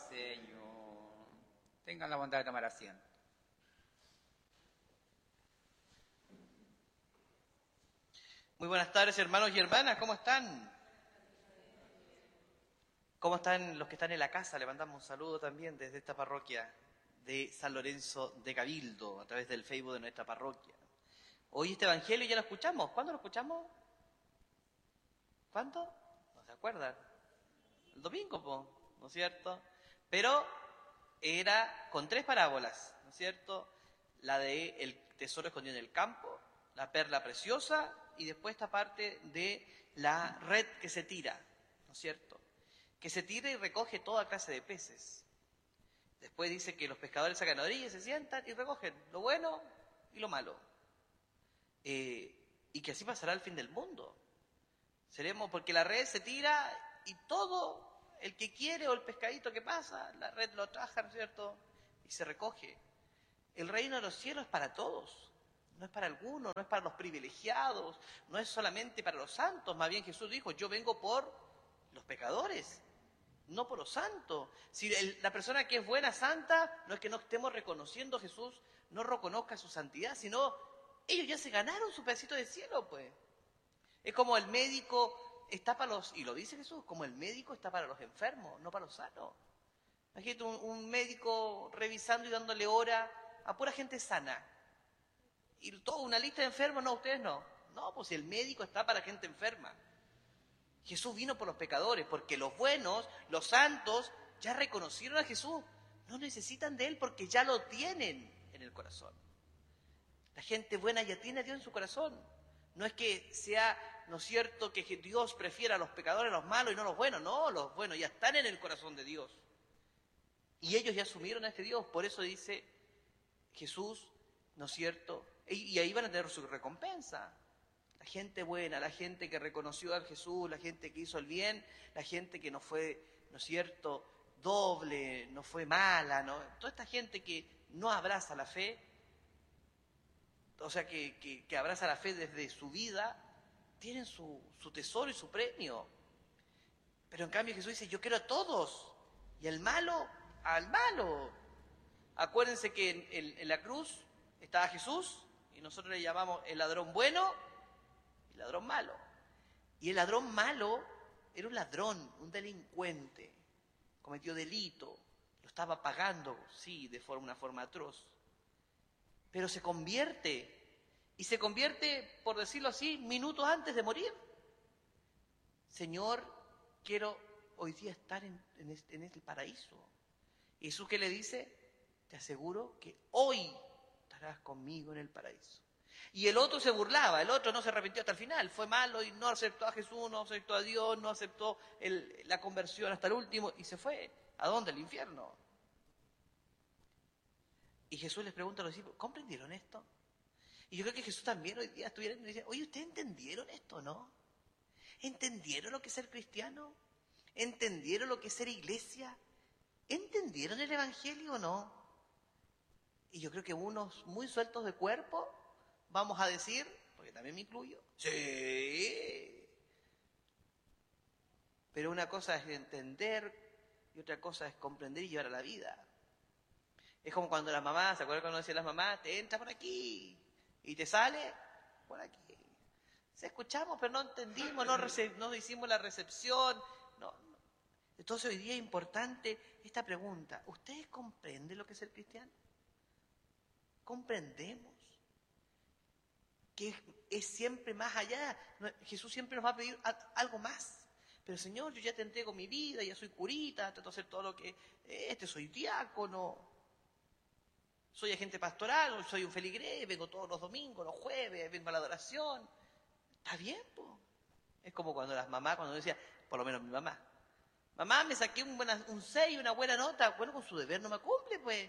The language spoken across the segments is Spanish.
Señor. Tengan la bondad de tomar asiento. Muy buenas tardes, hermanos y hermanas, ¿cómo están? ¿Cómo están los que están en la casa? Le mandamos un saludo también desde esta parroquia de San Lorenzo de Cabildo, a través del Facebook de nuestra parroquia. Hoy este evangelio ya lo escuchamos. ¿Cuándo lo escuchamos? ¿Cuándo? ¿No se acuerdan? El domingo, ¿no es cierto? Pero era con 3 parábolas, ¿no es cierto? La de el tesoro escondido en el campo, la perla preciosa y después esta parte de la red que se tira, ¿no es cierto? Que se tira y recoge toda clase de peces. Después dice que los pescadores sacan la orilla, se sientan y recogen lo bueno y lo malo. Y que así pasará el fin del mundo. Seremos, porque la red se tira y todo el que quiere o el pescadito que pasa, la red lo traja, ¿no es cierto? Y se recoge. El reino de los cielos es para todos, no es para algunos, no es para los privilegiados, no es solamente para los santos. Más bien Jesús dijo, yo vengo por los pecadores, no por los santos. Si la persona que es buena, santa, no es que no estemos reconociendo a Jesús, no reconozca su santidad, sino ellos ya se ganaron su pedacito de cielo, pues. Es como el médico está para los, y lo dice Jesús, como el médico está para los enfermos, no para los sanos. Imagínate un médico revisando y dándole hora a pura gente sana. Y toda una lista de enfermos, no, ustedes no. No, pues el médico está para gente enferma. Jesús vino por los pecadores, porque los buenos, los santos, ya reconocieron a Jesús. No necesitan de Él porque ya lo tienen en el corazón. La gente buena ya tiene a Dios en su corazón. No es que sea, ¿no es cierto?, que Dios prefiera a los pecadores, a los malos y no a los buenos. No, los buenos ya están en el corazón de Dios. Y ellos ya asumieron a este Dios. Por eso dice Jesús, ¿no es cierto? Y ahí van a tener su recompensa. La gente buena, la gente que reconoció a Jesús, la gente que hizo el bien, la gente que no fue, ¿no es cierto?, doble, no fue mala, ¿no? Toda esta gente que no abraza la fe, o sea, que abraza la fe desde su vida, tienen su tesoro y su premio. Pero en cambio Jesús dice, yo quiero a todos, y al malo, al malo. Acuérdense que en la cruz estaba Jesús, y nosotros le llamamos el ladrón bueno y el ladrón malo. Y el ladrón malo era un ladrón, un delincuente, cometió delito, lo estaba pagando, sí, de una forma atroz. Pero se convierte, y se convierte, por decirlo así, minutos antes de morir. Señor, quiero hoy día estar en el paraíso. ¿Y Jesús qué le dice? Te aseguro que hoy estarás conmigo en el paraíso. Y el otro se burlaba, el otro no se arrepintió hasta el final, fue malo y no aceptó a Jesús, no aceptó a Dios, no aceptó la conversión hasta el último y se fue. ¿A dónde? Al infierno. Y Jesús les pregunta a los discípulos, ¿comprendieron esto? Y yo creo que Jesús también hoy día estuviera y dice, oye, ¿ustedes entendieron esto, no? ¿Entendieron lo que es ser cristiano? ¿Entendieron lo que es ser iglesia? ¿Entendieron el evangelio o no? Y yo creo que unos muy sueltos de cuerpo vamos a decir, porque también me incluyo, sí. Pero una cosa es entender y otra cosa es comprender y llevar a la vida. Es como cuando las mamás, ¿se acuerdan cuando decían las mamás? Te entra por aquí y te sale por aquí. Se escuchamos, pero no entendimos, no hicimos la recepción. No. Entonces hoy día es importante esta pregunta. ¿Ustedes comprenden lo que es ser cristiano? ¿Comprendemos? Que es siempre más allá. Jesús siempre nos va a pedir algo más. Pero Señor, yo ya te entrego mi vida, ya soy curita, trato de hacer todo lo que... soy diácono. Soy agente pastoral, soy un feligrés, vengo todos los domingos, los jueves, vengo a la adoración. Está bien, po. Es como cuando las mamás, cuando decía, por lo menos mi mamá, me saqué un 6, una buena nota, bueno, con su deber no me cumple, pues.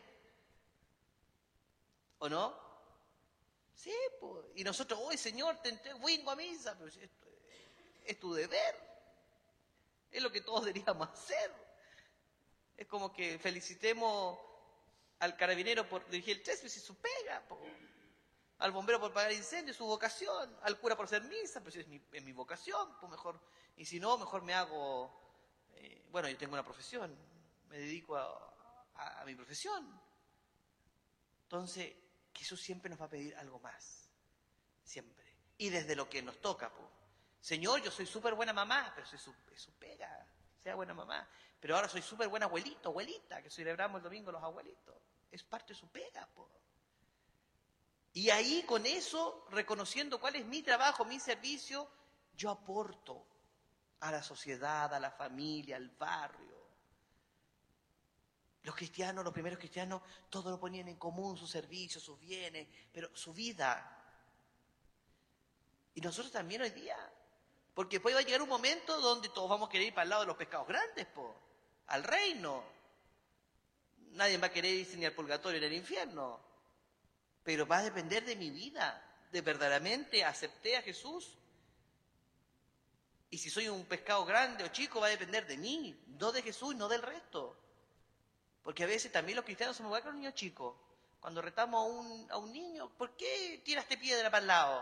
¿O no? Sí, pues. Y nosotros, hoy Señor, te entrego, vengo a misa, pero esto es tu deber. Es lo que todos deberíamos hacer. Es como que felicitemos al carabinero por dirigir el tránsito, si su pega, po. Al bombero por pagar incendios, su vocación, al cura por hacer misa, pero si es mi vocación, pues mejor, y si no, mejor me hago, bueno, yo tengo una profesión, me dedico a mi profesión. Entonces, Jesús siempre nos va a pedir algo más, siempre. Y desde lo que nos toca, pues. Señor, yo soy súper buena mamá, pero es su pega, sea buena mamá. Pero ahora soy súper buen abuelito, abuelita, que celebramos el domingo los abuelitos. Es parte de su pega, pues. Y ahí con eso, reconociendo cuál es mi trabajo, mi servicio, yo aporto a la sociedad, a la familia, al barrio. Los cristianos, los primeros cristianos, todo lo ponían en común, sus servicios, sus bienes, pero su vida. Y nosotros también hoy día. Porque después va a llegar un momento donde todos vamos a querer ir para el lado de los pescados grandes, al reino. Nadie va a querer irse ni al purgatorio ni al infierno. Pero va a depender de mi vida, de verdaderamente acepté a Jesús. Y si soy un pescado grande o chico, va a depender de mí, no de Jesús, no del resto. Porque a veces también los cristianos somos igual que los niños chicos. Cuando retamos a un niño, ¿por qué tiraste piedra para el lado?